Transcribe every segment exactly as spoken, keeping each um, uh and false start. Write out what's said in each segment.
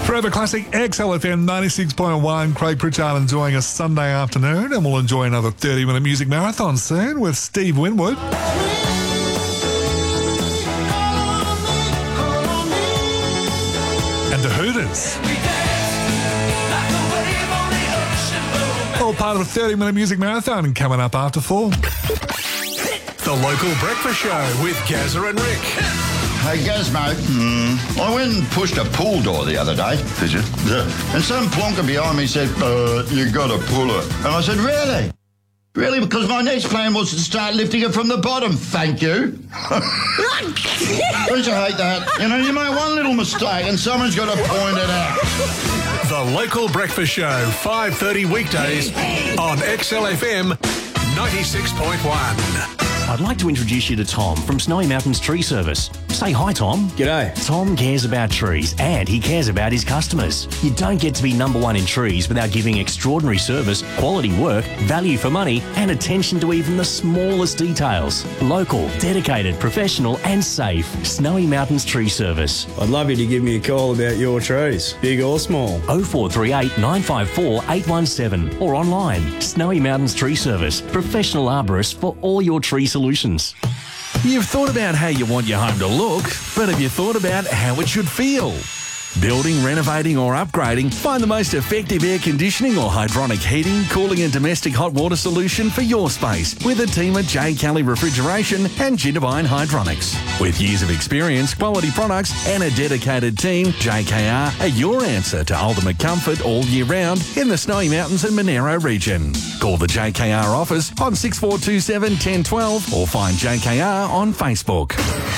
Forever Classic, X L F M ninety-six point one. Craig Pritchard enjoying a Sunday afternoon, and we'll enjoy another thirty minute music marathon soon with Steve Winwood. And the Hooters. All part of a thirty minute music marathon coming up after four. The Local Breakfast Show with Gazza and Rick. Hey, Gaz, mate, mm, I went and pushed a pool door the other day. Did you? Yeah. And some plonker behind me said, uh, you got to pull it. And I said, really? Really? Because my next plan was to start lifting it from the bottom, thank you. Don't you hate that? You know, you make one little mistake and someone's got to point it out. The Local Breakfast Show, five thirty weekdays on X L F M ninety-six point one. I'd like to introduce you to Tom from Snowy Mountains Tree Service. Say hi, Tom. G'day. Tom cares about trees and he cares about his customers. You don't get to be number one in trees without giving extraordinary service, quality work, value for money and attention to even the smallest details. Local, dedicated, professional and safe. Snowy Mountains Tree Service. I'd love you to give me a call about your trees, big or small. oh four three eight, nine five four, eight one seven or online. Snowy Mountains Tree Service. Professional arborists for all your tree solutions. You've thought about how you want your home to look, but have you thought about how it should feel? Building, renovating or upgrading, find the most effective air conditioning or hydronic heating, cooling and domestic hot water solution for your space with a team at J. Kelly Refrigeration and Gintabine Hydronics. With years of experience, quality products and a dedicated team, J K R are your answer to ultimate comfort all year round in the Snowy Mountains and Monero region. Call the J K R office on six four two seven, one zero one two or find J K R on Facebook.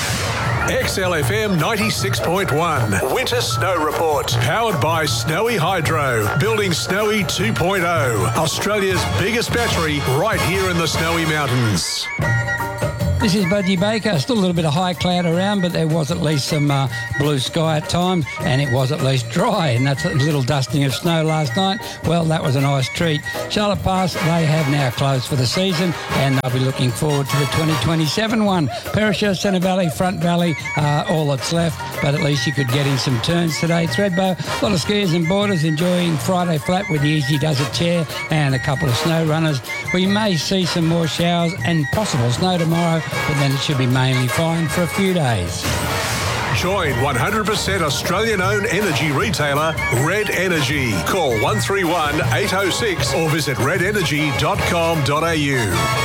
X L F M ninety-six point one Winter Snow Report. Powered by Snowy Hydro. Building Snowy two point oh. Australia's biggest battery right here in the Snowy Mountains. This is Budgie Baker. Still a little bit of high cloud around, but there was at least some uh, blue sky at times, and it was at least dry, and that's a little dusting of snow last night. Well, that was a nice treat. Charlotte Pass, they have now closed for the season, and they'll be looking forward to the twenty twenty-seven one. Perisher, Centre Valley, Front Valley, uh, all that's left, but at least you could get in some turns today. Thredbo, a lot of skiers and boarders enjoying Friday flat with the Easy Does It chair and a couple of snow runners. We may see some more showers and possible snow tomorrow, but then it should be mainly fine for a few days. Join one hundred percent Australian-owned energy retailer Red Energy. Call one three one, eight oh six or visit red energy dot com dot a u.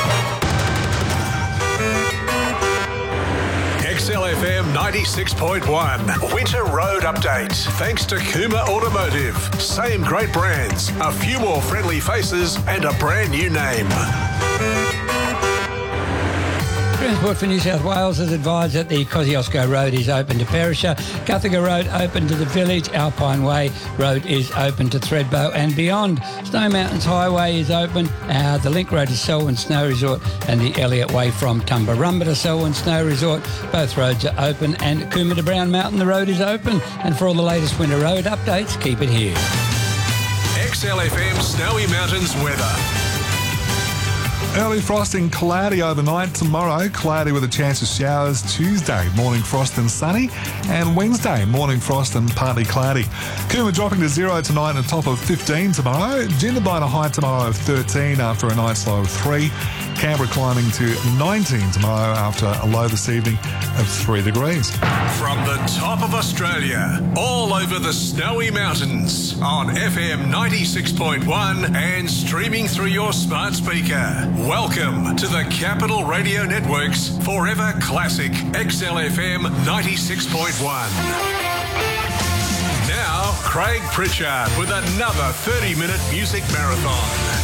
X L F M ninety-six point one Winter Road Update. Thanks to Kuma Automotive. Same great brands, a few more friendly faces and a brand new name. Transport for New South Wales has advised that the Kosciuszko Road is open to Perisher, Guthaga Road open to the village, Alpine Way Road is open to Thredbo and beyond. Snow Mountains Highway is open, uh, the Link Road to Selwyn Snow Resort and the Elliott Way from Tumbarumba to Selwyn Snow Resort. Both roads are open, and Cooma to Brown Mountain, the road is open. And for all the latest winter road updates, keep it here. X L F M Snowy Mountains weather. Early frosting, cloudy overnight tomorrow. Cloudy with a chance of showers Tuesday. Morning frost and sunny. And Wednesday, morning frost and partly cloudy. Cooma dropping to zero tonight and a top of fifteen tomorrow. Gintabine a high tomorrow of thirteen after a night's low of three. Canberra climbing to nineteen tomorrow after a low this evening of three degrees. From the top of Australia, all over the Snowy Mountains, on F M ninety-six point one and streaming through your smart speaker. Welcome to the Capital Radio Network's Forever Classic X L F M ninety-six point one. Now, Craig Pritchard with another thirty minute music marathon.